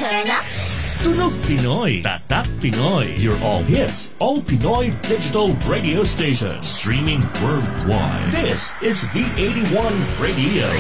Turn up. Tunog Pinoy, Tatak Pinoy. Your all hits, all Pinoy digital radio station. Streaming worldwide. This is V81 Radio.